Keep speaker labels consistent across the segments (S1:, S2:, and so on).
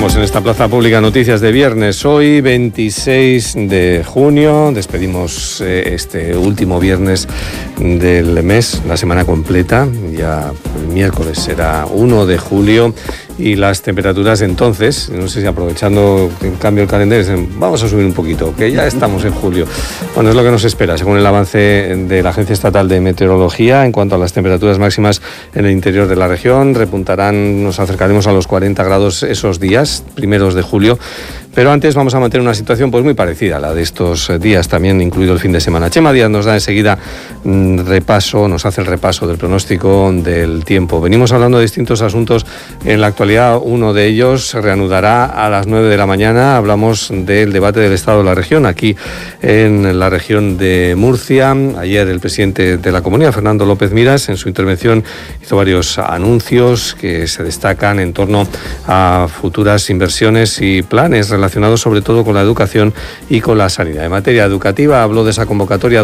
S1: Comenzamos en esta Plaza Pública Noticias de viernes, hoy 26 de junio, despedimos este último viernes del mes, la semana completa, ya el miércoles será 1 de julio y las temperaturas entonces, no sé si aprovechando el cambio del calendario, vamos a subir un poquito, que ya estamos en julio. Bueno, es lo que nos espera, según el avance de la Agencia Estatal de Meteorología, en cuanto a las temperaturas máximas en el interior de la región, repuntarán, nos acercaremos a los 40 grados esos días, primeros de julio, pero antes vamos a mantener una situación pues muy parecida a la de estos días, también incluido el fin de semana. Chema Díaz nos da enseguida nos hace el repaso del pronóstico del tiempo. Venimos hablando de distintos asuntos en la actualidad, uno de ellos se reanudará a las 9 de la mañana, hablamos del debate del Estado de la región, aquí en la región de Murcia. Ayer el presidente de la Comunidad, Fernando López Miras, en su intervención hizo varios anuncios que se destacan en torno a futuras inversiones y planes relacionados sobre todo con la educación y con la sanidad. En materia educativa habló de esa convocatoria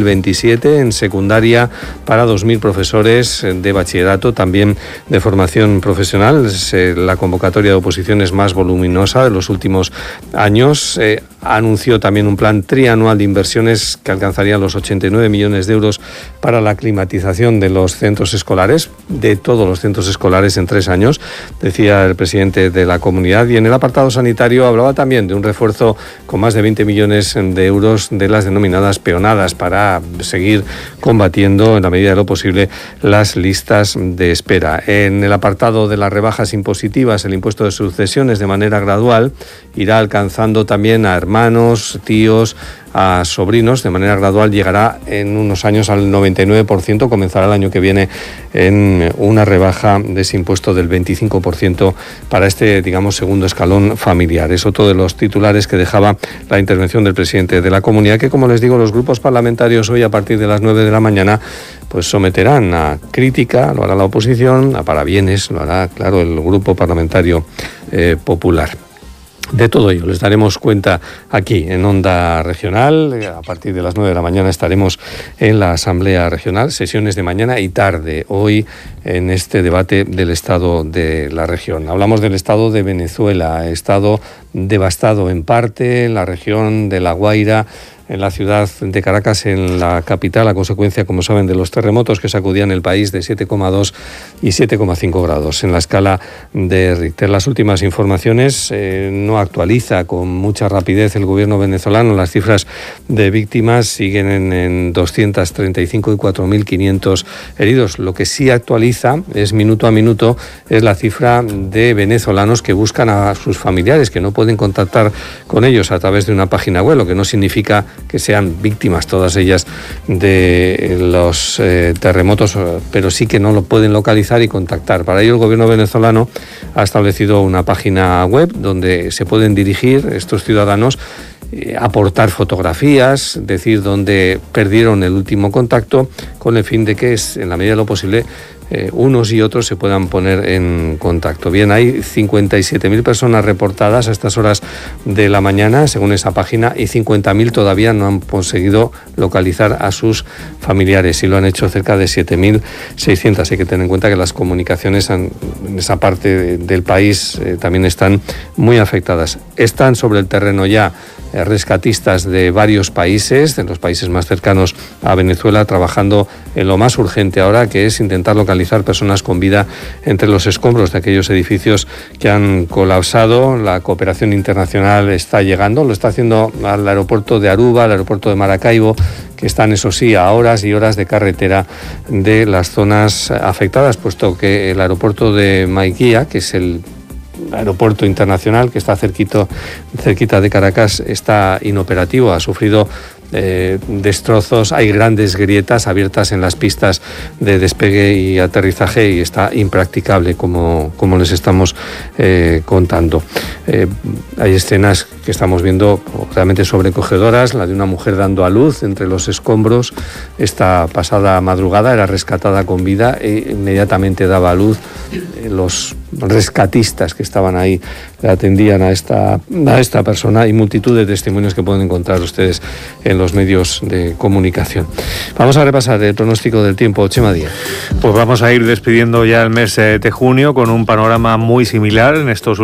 S1: 2027 en secundaria para 2.000 profesores de bachillerato, también de formación profesional. Es la convocatoria de oposiciones más voluminosa de los últimos años. Anunció también un plan trianual de inversiones que alcanzaría los 89 millones de euros para la climatización de los centros escolares, de todos los centros escolares en 3 años, decía el presidente de la comunidad. Y en el apartado sanitario hablaba también de un refuerzo con más de 20 millones de euros de las denominadas peonadas para seguir combatiendo en la medida de lo posible las listas de espera. En el apartado de las rebajas impositivas, el impuesto de sucesiones de manera gradual irá alcanzando también a hermanos, tíos, a sobrinos, de manera gradual llegará en unos años al 99%, comenzará el año que viene en una rebaja de ese impuesto del 25% para este, digamos, segundo escalón familiar. Es otro de los titulares que dejaba la intervención del presidente de la comunidad, que, como les digo, los grupos parlamentarios hoy a partir de las 9 de la mañana pues someterán a crítica, lo hará la oposición, a parabienes, lo hará, claro, el Grupo Parlamentario Popular. De todo ello les daremos cuenta aquí en Onda Regional. A partir de las 9 de la mañana estaremos en la Asamblea Regional, sesiones de mañana y tarde, hoy en este debate del estado de la región. Hablamos del estado de Venezuela, estado devastado en parte en la región de La Guaira, en la ciudad de Caracas, en la capital, a consecuencia, como saben, de los terremotos que sacudían el país de 7,2 y 7,5 grados en la escala de Richter. Las últimas informaciones no actualiza con mucha rapidez el gobierno venezolano. Las cifras de víctimas siguen en 235 y 4.500 heridos. Lo que sí actualiza es minuto a minuto es la cifra de venezolanos que buscan a sus familiares, que no pueden contactar con ellos a través de una página web, lo que no significa que sean víctimas todas ellas de los terremotos, pero sí que no lo pueden localizar y contactar. Para ello el gobierno venezolano ha establecido una página web donde se pueden dirigir estos ciudadanos, aportar fotografías, decir dónde perdieron el último contacto, con el fin de que, en la medida de lo posible, unos y otros se puedan poner en contacto. Bien, hay 57.000 personas reportadas a estas horas de la mañana, según esa página, y 50.000 todavía no han conseguido localizar a sus familiares, y lo han hecho cerca de 7.600. Hay que tener en cuenta que las comunicaciones en esa parte del país también están muy afectadas. Están sobre el terreno ya rescatistas de varios países, de los países más cercanos a Venezuela, trabajando en lo más urgente ahora, que es intentar localizar personas con vida entre los escombros de aquellos edificios que han colapsado. La cooperación internacional está llegando, lo está haciendo al aeropuerto de Aruba, al aeropuerto de Maracaibo, que están, eso sí, a horas y horas de carretera de las zonas afectadas, puesto que el aeropuerto de Maiquía, que es el aeropuerto internacional que está cerquita de Caracas, está inoperativo, ha sufrido destrozos, hay grandes grietas abiertas en las pistas de despegue y aterrizaje y está impracticable, como les estamos contando. Hay escenas que estamos viendo realmente sobrecogedoras, la de una mujer dando a luz entre los escombros. Esta pasada madrugada era rescatada con vida e inmediatamente daba a luz. Los rescatistas que estaban ahí le atendían a esta persona, y multitud de testimonios que pueden encontrar ustedes en los medios de comunicación. Vamos a repasar el pronóstico del tiempo. Chema Díaz.
S2: Pues vamos a ir despidiendo ya el mes de junio con un panorama muy similar en estos